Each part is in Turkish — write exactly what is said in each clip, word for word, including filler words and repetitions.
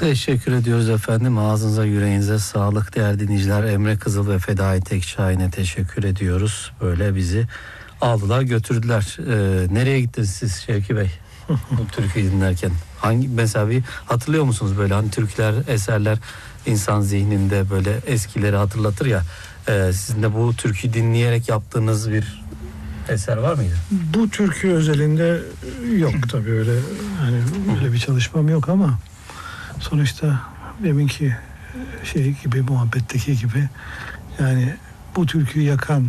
Teşekkür ediyoruz efendim. Ağzınıza yüreğinize sağlık değerli dinleyiciler. Emre Kızıl ve Fedai Tekşahin'e teşekkür ediyoruz. Böyle bizi aldılar götürdüler. Ee, nereye gittiniz siz Şevki Bey? Bu türküyü dinlerken. Hangi mesela bir hatırlıyor musunuz böyle hani türküler, eserler insan zihninde böyle eskileri hatırlatır ya. E, sizin de bu türküyü dinleyerek yaptığınız bir eser var mıydı? Bu türkü özelinde yok tabii, öyle hani öyle bir çalışmam yok ama sonuçta deminki şey gibi, muhabbetteki gibi, yani bu türküyü yakan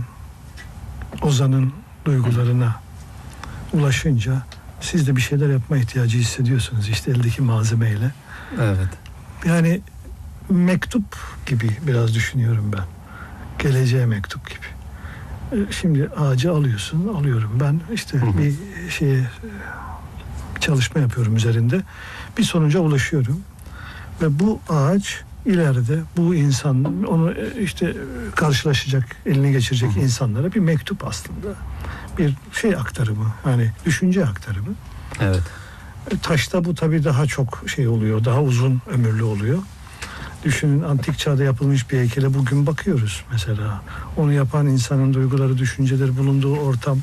ozanın duygularına ulaşınca siz de bir şeyler yapma ihtiyacı hissediyorsunuz işte eldeki malzemeyle. Evet. Yani mektup gibi biraz düşünüyorum ben. Geleceğe mektup gibi. Şimdi ağacı alıyorsun, alıyorum ben işte hı hı. bir şeye çalışma yapıyorum üzerinde. Bir sonuca ulaşıyorum. Ve bu ağaç ileride bu insan, onu işte karşılaşacak, eline geçirecek hı hı. insanlara bir mektup aslında. Bir şey aktarımı, hani düşünce aktarımı. Evet. Taşta bu tabii daha çok şey oluyor, daha uzun ömürlü oluyor. Düşünün, antik çağda yapılmış bir heykele bugün bakıyoruz mesela. Onu yapan insanın duyguları, düşünceleri, bulunduğu ortam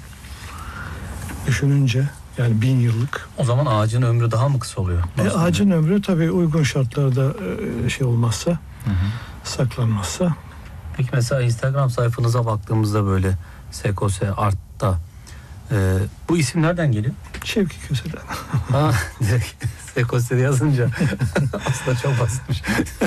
düşününce, yani bin yıllık. O zaman ağacın ömrü daha mı kısa oluyor? E, ağacın ömrü tabii uygun şartlarda şey olmazsa, hı hı. saklanmazsa. Peki mesela Instagram sayfanıza baktığımızda böyle Sekose Art'ta e, bu isim nereden geliyor? Şevki Köse'den. Ha, direkt Sekose yazınca aslında çok basitmiş.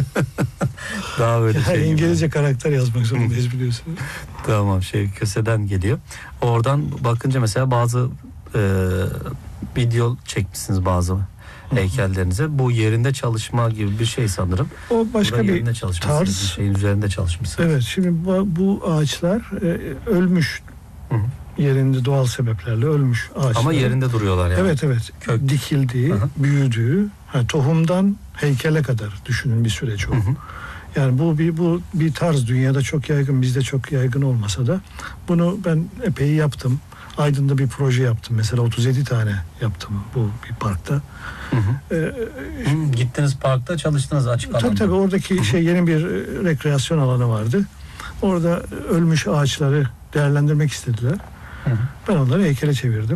Daha böyle ya, şey İngilizce gibi. Karakter yazmak zorundayız biliyorsunuz. Tamam, Şevki Köse'den geliyor. Oradan bakınca mesela bazı e, video çekmişsiniz bazı heykellerinize. Bu yerinde çalışma gibi bir şey sanırım. O başka bir tarz. Bir şeyin üzerinde çalışmışsınız. Evet, şimdi bu, bu ağaçlar e, ölmüş. Hı hı. Yerinde doğal sebeplerle ölmüş ağaçlar. Ama yerinde duruyorlar yani. Evet evet. Kök. Dikildiği, hı hı. büyüdüğü, yani tohumdan heykele kadar düşünün bir süreç o. Hı hı. Yani bu bir bu bir tarz, dünyada çok yaygın, bizde çok yaygın olmasa da bunu ben epey yaptım. Aydın'da bir proje yaptım. Mesela otuz yedi tane yaptım bu bir parkta. Hı hı. Ee, hı, gittiniz parkta, çalıştınız açık alanda. Tabii tabii, oradaki hı hı. şey yeni bir rekreasyon alanı vardı. Orada ölmüş ağaçları değerlendirmek istediler. Hı hı. Ben onları heykele çevirdim.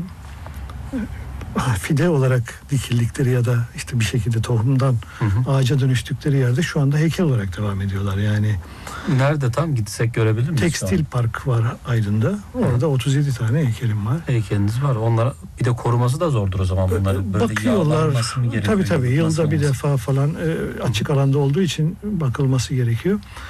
Fide olarak dikildikleri ya da işte bir şekilde tohumdan hı hı. ağaca dönüştükleri yerde şu anda heykel olarak devam ediyorlar. Yani nerede tam gitsek görebilir miyiz? Tekstil Park var Aydın'da. Orada hı. otuz yedi tane heykelim var. Heykeliniz var. Onlara bir de koruması da zordur o zaman bunları. Böyle bakıyorlar. Tabii tabii. Yılda bir defa falan e, açık alanda olduğu için bakılması gerekiyor.